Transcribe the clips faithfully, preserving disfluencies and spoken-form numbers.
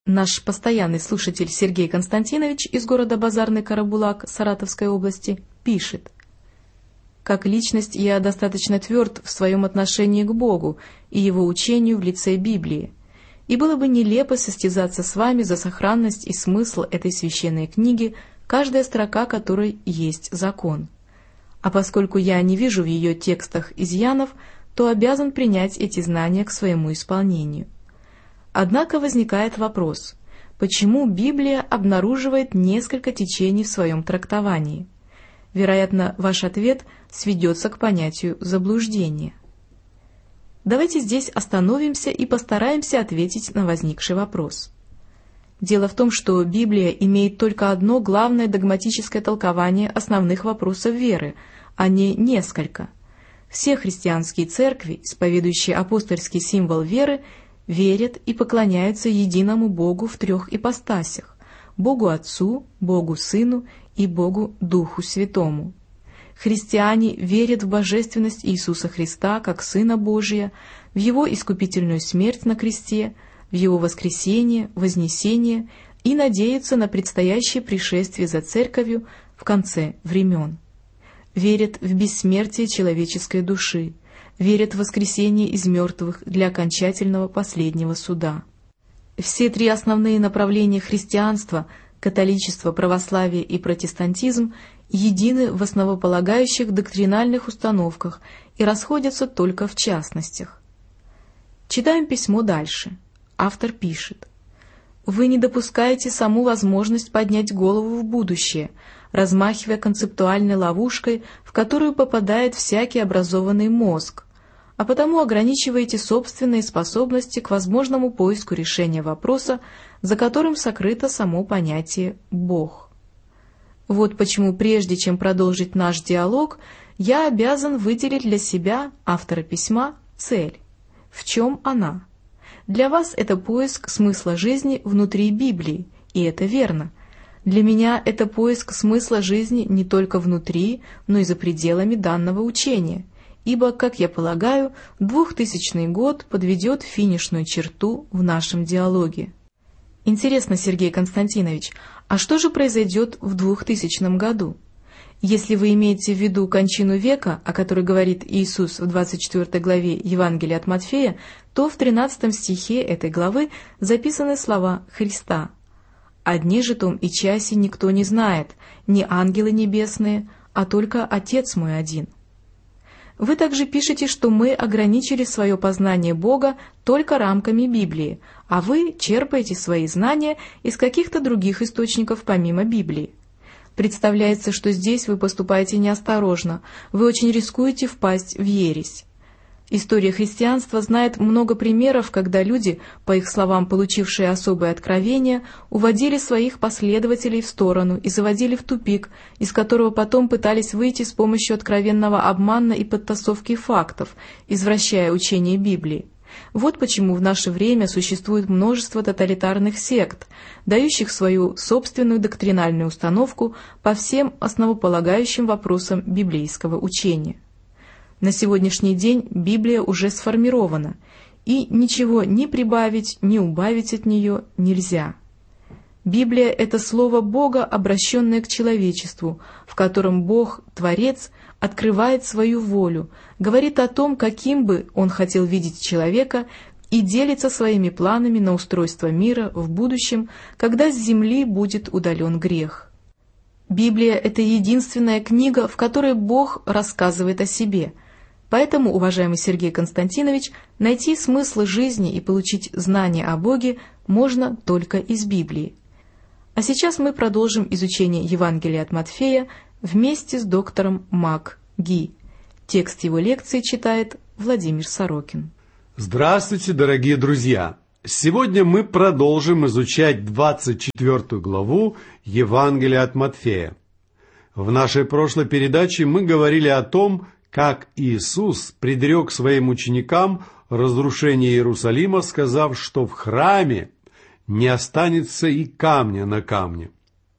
Наш постоянный слушатель Сергей Константинович из города Базарный Карабулак Саратовской области пишет: «Как личность я достаточно тверд в своем отношении к Богу и Его учению в лице Библии, и было бы нелепо состязаться с вами за сохранность и смысл этой священной книги, каждая строка которой есть закон. А поскольку я не вижу в ее текстах изъянов, то обязан принять эти знания к своему исполнению. Однако возникает вопрос, почему Библия обнаруживает несколько течений в своем трактовании? Вероятно, ваш ответ сведется к понятию заблуждения. Давайте здесь остановимся и постараемся ответить на возникший вопрос. Дело в том, что Библия имеет только одно главное догматическое толкование основных вопросов веры, а не несколько. Все христианские церкви, исповедующие апостольский символ веры, верят и поклоняются единому Богу в трех ипостасях – Богу Отцу, Богу Сыну и Богу Духу Святому. Христиане верят в божественность Иисуса Христа как Сына Божия, в Его искупительную смерть на кресте, в Его воскресение, вознесение и надеются на предстоящее пришествие за Церковью в конце времен. Верят в бессмертие человеческой души, верят в воскресение из мертвых для окончательного последнего суда. Все три основные направления христианства – католичество, православие и протестантизм – едины в основополагающих доктринальных установках и расходятся только в частностях. Читаем письмо дальше. Автор пишет: «Вы не допускаете саму возможность поднять голову в будущее, размахивая концептуальной ловушкой, в которую попадает всякий образованный мозг, а потому ограничиваете собственные способности к возможному поиску решения вопроса, за которым сокрыто само понятие «Бог». Вот почему, прежде чем продолжить наш диалог, я обязан выделить для себя, автора письма, цель. В чем она? Для вас это поиск смысла жизни внутри Библии, и это верно. Для меня это поиск смысла жизни не только внутри, но и за пределами данного учения, ибо, как я полагаю, двухтысячный год подведет финишную черту в нашем диалоге». Интересно, Сергей Константинович, а что же произойдет в двухтысячном году? Если вы имеете в виду кончину века, о которой говорит Иисус в двадцать четвёртой главе Евангелия от Матфея, то в тринадцатом стихе этой главы записаны слова Христа: «О дне же том и часе никто не знает, ни ангелы небесные, а только Отец мой один». Вы также пишете, что мы ограничили свое познание Бога только рамками Библии, а вы черпаете свои знания из каких-то других источников помимо Библии. Представляется, что здесь вы поступаете неосторожно, вы очень рискуете впасть в ересь. История христианства знает много примеров, когда люди, по их словам, получившие особые откровения, уводили своих последователей в сторону и заводили в тупик, из которого потом пытались выйти с помощью откровенного обмана и подтасовки фактов, извращая учение Библии. Вот почему в наше время существует множество тоталитарных сект, дающих свою собственную доктринальную установку по всем основополагающим вопросам библейского учения. На сегодняшний день Библия уже сформирована, и ничего ни прибавить, ни убавить от нее нельзя. Библия – это слово Бога, обращенное к человечеству, в котором Бог, Творец, открывает свою волю, говорит о том, каким бы Он хотел видеть человека, и делится своими планами на устройство мира в будущем, когда с земли будет удален грех. Библия – это единственная книга, в которой Бог рассказывает о себе. Поэтому, уважаемый Сергей Константинович, найти смысл жизни и получить знания о Боге можно только из Библии. А сейчас мы продолжим изучение Евангелия от Матфея вместе с доктором Мак Ги. Текст его лекции читает Владимир Сорокин. Здравствуйте, дорогие друзья! Сегодня мы продолжим изучать двадцать четвёртую главу Евангелия от Матфея. В нашей прошлой передаче мы говорили о том, как Иисус предрек своим ученикам разрушение Иерусалима, сказав, что в храме не останется и камня на камне.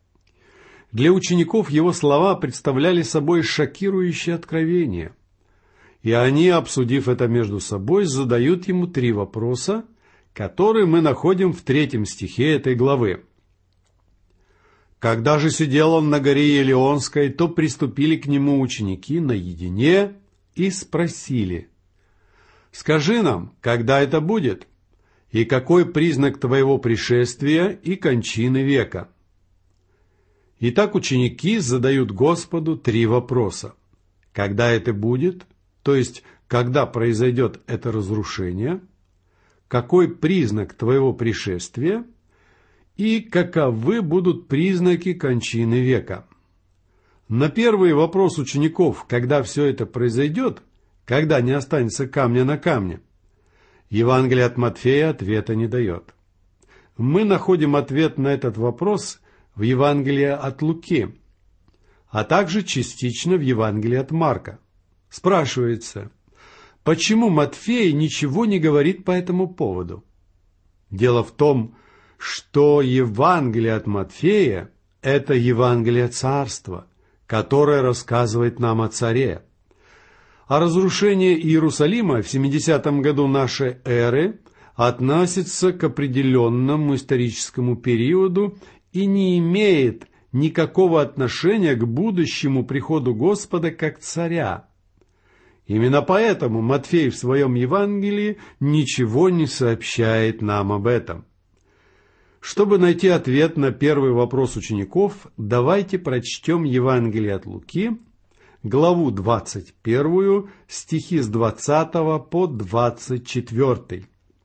Для учеников его слова представляли собой шокирующее откровение. И они, обсудив это между собой, задают ему три вопроса, который мы находим в третьем стихе этой главы. «Когда же сидел он на горе Елеонской, то приступили к нему ученики наедине и спросили: „Скажи нам, когда это будет, и какой признак твоего пришествия и кончины века?“ Итак, ученики задают Господу три вопроса. Когда это будет, то есть когда произойдет это разрушение, какой признак твоего пришествия и каковы будут признаки кончины века. На первый вопрос учеников, когда все это произойдет, когда не останется камня на камне, Евангелие от Матфея ответа не дает. Мы находим ответ на этот вопрос в Евангелии от Луки, а также частично в Евангелии от Марка. Спрашивается, почему Матфей ничего не говорит по этому поводу? Дело в том, что Евангелие от Матфея – это Евангелие Царства, которое рассказывает нам о царе. А разрушение Иерусалима в семидесятом году нашей эры относится к определенному историческому периоду и не имеет никакого отношения к будущему приходу Господа как царя. Именно поэтому Матфей в своем Евангелии ничего не сообщает нам об этом. Чтобы найти ответ на первый вопрос учеников, давайте прочтем Евангелие от Луки, главу двадцать первую, стихи с двадцатого по двадцать четвёртый.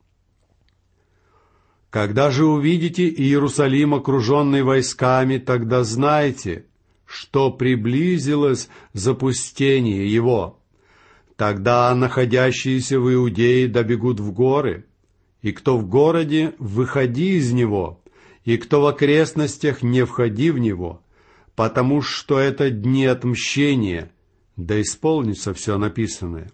«Когда же увидите Иерусалим, окруженный войсками, тогда знайте, что приблизилось запустение его. Тогда находящиеся в Иудее добегут в горы, и кто в городе, выходи из него, и кто в окрестностях, не входи в него, потому что это дни отмщения, да исполнится все написанное.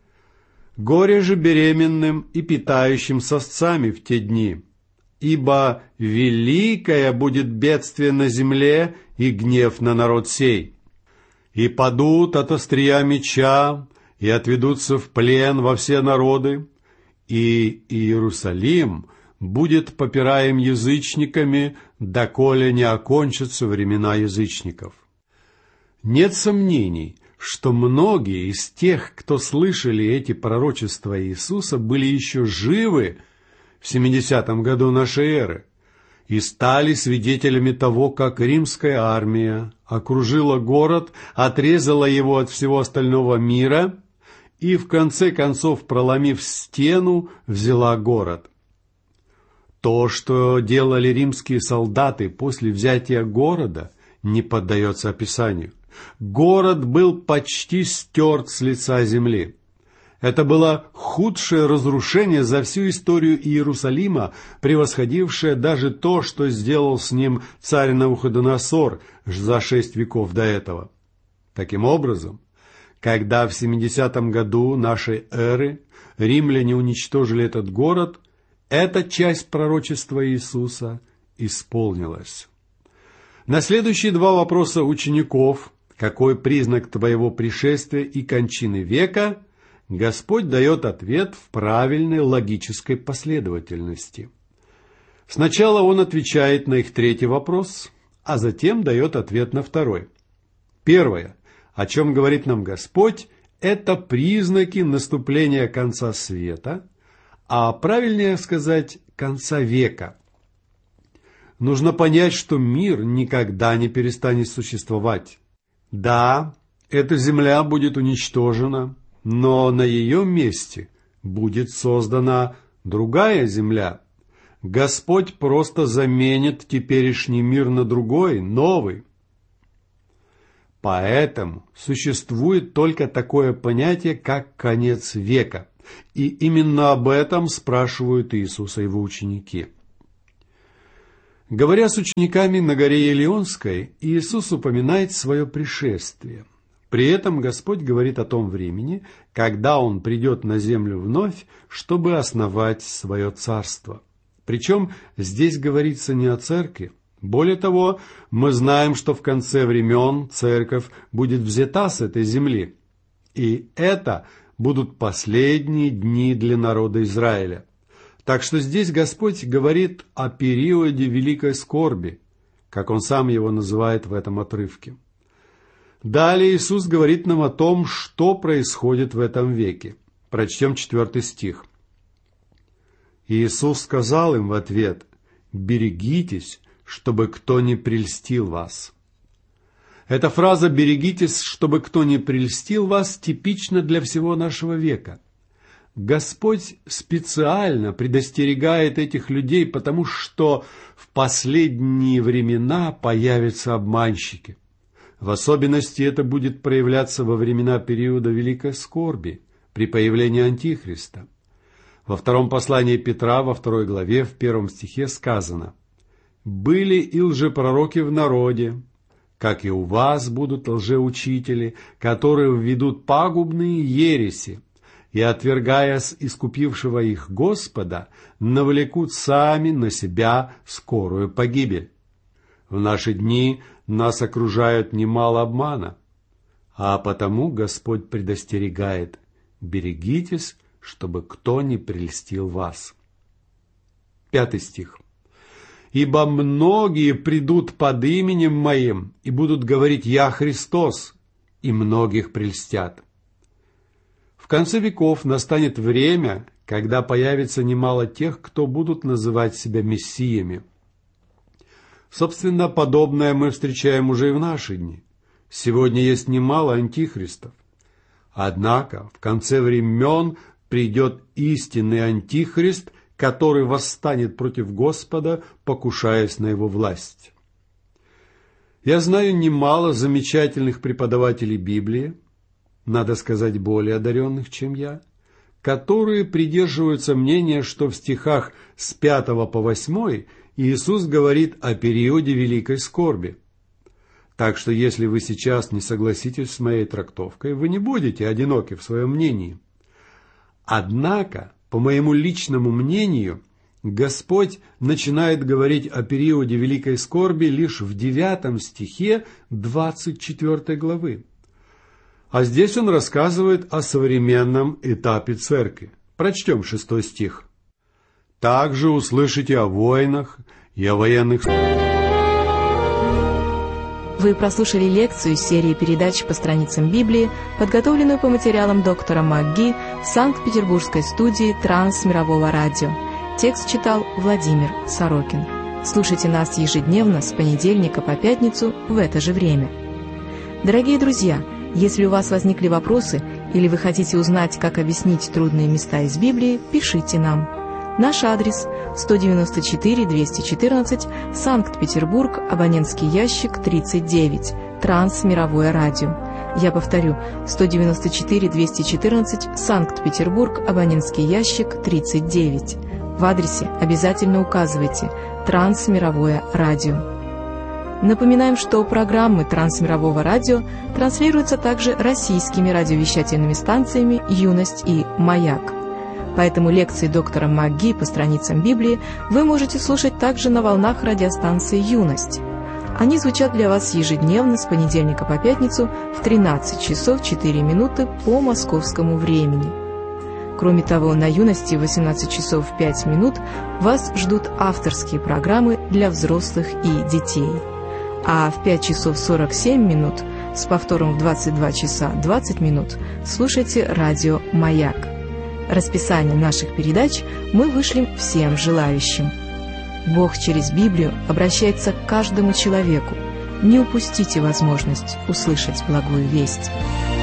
Горе же беременным и питающим сосцами в те дни, ибо великое будет бедствие на земле и гнев на народ сей. И падут от острия меча, и отведутся в плен во все народы, и Иерусалим будет попираем язычниками, доколе не окончатся времена язычников». Нет сомнений, что многие из тех, кто слышали эти пророчества Иисуса, были еще живы в семидесятом году нашей эры и стали свидетелями того, как римская армия окружила город, отрезала его от всего остального мира и, в конце концов, проломив стену, взяла город. То, что делали римские солдаты после взятия города, не поддается описанию. Город был почти стерт с лица земли. Это было худшее разрушение за всю историю Иерусалима, превосходившее даже то, что сделал с ним царь Навуходоносор за шесть веков до этого. Таким образом, когда в семидесятом году нашей эры римляне уничтожили этот город, эта часть пророчества Иисуса исполнилась. На следующие два вопроса учеников, какой признак твоего пришествия и кончины века, Господь дает ответ в правильной логической последовательности. Сначала Он отвечает на их третий вопрос, а затем дает ответ на второй. Первое, о чем говорит нам Господь, это признаки наступления конца света, а правильнее сказать, конца века. Нужно понять, что мир никогда не перестанет существовать. Да, эта земля будет уничтожена, но на ее месте будет создана другая земля. Господь просто заменит теперешний мир на другой, новый. Поэтому существует только такое понятие, как конец века. И именно об этом спрашивают Иисуса его ученики. Говоря с учениками на горе Елеонской, Иисус упоминает свое пришествие. При этом Господь говорит о том времени, когда Он придет на землю вновь, чтобы основать свое царство. Причем здесь говорится не о церкви. Более того, мы знаем, что в конце времен церковь будет взята с этой земли. И это будут последние дни для народа Израиля. Так что здесь Господь говорит о периоде великой скорби, как Он сам его называет в этом отрывке. Далее Иисус говорит нам о том, что происходит в этом веке. Прочтем четвертый стих. Иисус сказал им в ответ: «Берегитесь, чтобы кто не прельстил вас». Эта фраза «берегитесь, чтобы кто не прельстил вас» типична для всего нашего века. Господь специально предостерегает этих людей, потому что в последние времена появятся обманщики. В особенности это будет проявляться во времена периода Великой Скорби, при появлении Антихриста. Во втором послании Петра, во второй главе, в первом стихе сказано: «Были и лжепророки в народе, как и у вас будут лжеучители, которые введут пагубные ереси, и, отвергая искупившего их Господа, навлекут сами на себя скорую погибель». В наши дни нас окружают немало обмана, а потому Господь предостерегает: «Берегитесь, чтобы кто не прельстил вас». Пятый стих. «Ибо многие придут под именем Моим и будут говорить: Я Христос, и многих прельстят». В конце веков настанет время, когда появится немало тех, кто будут называть себя мессиями. Собственно, подобное мы встречаем уже и в наши дни. Сегодня есть немало антихристов. Однако в конце времен придет истинный антихрист, который восстанет против Господа, покушаясь на его власть. Я знаю немало замечательных преподавателей Библии, надо сказать, более одаренных, чем я, которые придерживаются мнения, что в стихах с пятого по восьмой Иисус говорит о периоде великой скорби. Так что если вы сейчас не согласитесь с моей трактовкой, вы не будете одиноки в своем мнении. Однако, по моему личному мнению, Господь начинает говорить о периоде великой скорби лишь в девятом стихе двадцать четвёртой главы. А здесь Он рассказывает о современном этапе церкви. Прочтем шестой стих. «Также услышите о войнах и о военных...» Вы прослушали лекцию из серии передач по страницам Библии, подготовленную по материалам доктора МакГи в Санкт-Петербургской студии Трансмирового радио. Текст читал Владимир Сорокин. Слушайте нас ежедневно с понедельника по пятницу в это же время. Дорогие друзья, если у вас возникли вопросы или вы хотите узнать, как объяснить трудные места из Библии, пишите нам. Наш адрес сто девяносто четыре двести четырнадцать, Санкт-Петербург, абонентский ящик тридцать девять, Трансмировое радио. Я повторю, сто девяносто четыре двести четырнадцать, Санкт-Петербург, абонентский ящик тридцать девять. В адресе обязательно указывайте «Трансмировое радио». Напоминаем, что программы Трансмирового радио транслируются также российскими радиовещательными станциями «Юность» и «Маяк». Поэтому лекции доктора МакГи по страницам Библии вы можете слушать также на волнах радиостанции «Юность». Они звучат для вас ежедневно с понедельника по пятницу в тринадцать часов четыре минуты по московскому времени. Кроме того, на «Юности» в восемнадцать часов пять минут вас ждут авторские программы для взрослых и детей. А в пять часов сорок семь минут с повтором в двадцать два часа двадцать минут слушайте радио «Маяк». Расписание наших передач мы вышлем всем желающим. Бог через Библию обращается к каждому человеку. Не упустите возможность услышать благую весть.